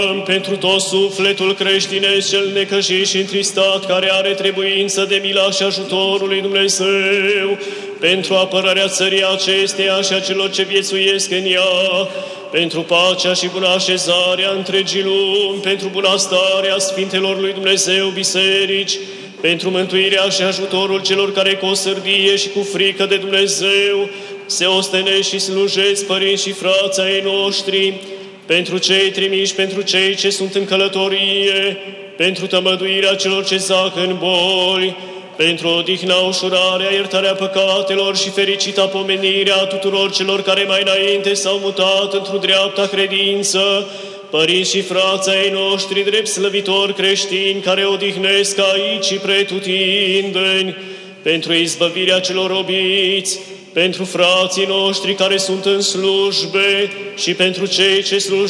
Pentru tot sufletul creștinesc cel necăjit și întristat, care are trebuință de mila și ajutorul lui Dumnezeu, pentru apărarea țării acesteia și a celor ce viețuiesc în ea, pentru pacea și bună așezarea întregii lumi, pentru bunăstarea Sfintelor lui Dumnezeu biserici, pentru mântuirea și ajutorul celor care cu o sârdie și cu frică de Dumnezeu se ostenesc și slujesc părinți și frații ai noștri, pentru cei trimiși, pentru cei ce sunt în călătorie, pentru tămăduirea celor ce zac în boli, pentru odihna, ușurarea, iertarea păcatelor și fericita pomenirea tuturor celor care mai înainte s-au mutat într-o dreapta credință, părinți și frații ai noștri, drept slăvitori creștini, care odihnesc aici și pretutindeni, pentru izbăvirea celor robiți, pentru frații noștri care sunt în slujbe și pentru cei ce slujesc